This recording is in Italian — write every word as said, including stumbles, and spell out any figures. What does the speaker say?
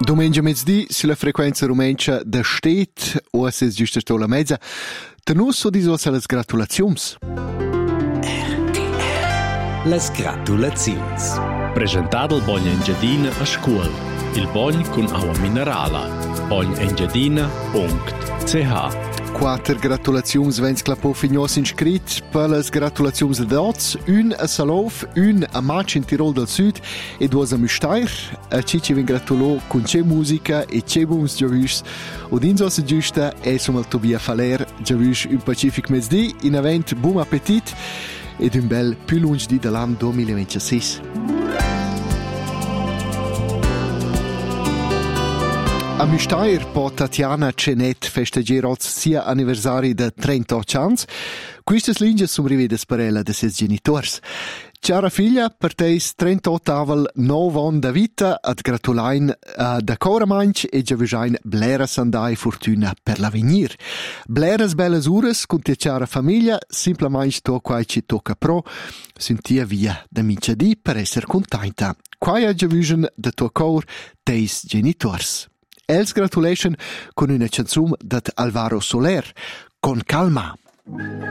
Domenica mezzodì sulla frequenza rumencia da Stet o se giusto sto la mezza. Tenus so diso alle gratulazioni. Las gratulazions. Presentato il Bogn Engiadina a scuola. Il Bogn con acqua minerale. bogn engiadina punto c h. Quattro gratulazioni vens clapò fignos inscrit per le gratulazioni de Dots, un a Salov, un a Match in Tirol del Sud e due a Müstair. A Cici vin gratulò con c'è musica e c'è bons giavis. Ed in so giusta è insomma Tobia Faler, giavis un Pacific mezzodì, in avent buon appetit ed un bel più lunedì dell'anno duemilaventisei. A Müstair po Tatiana Cenet festeggiare sia anniversari de trentotto anni. Queste linee sono rivede per ella de ses genitori. Cara figlia, per te trentotto avel nove anni da vita, ad gratulain uh, da coramanch e giavisain blera sandai fortuna per l'avenir. Bleras belles ures con te cara famiglia, simplemente to quai ci tocca pro, sentia via da minciadì per essere contenta. Quai a giavisen de tuo cor teis genitors. Els gratulation con una canzone dat Alvaro Soler, Con calma.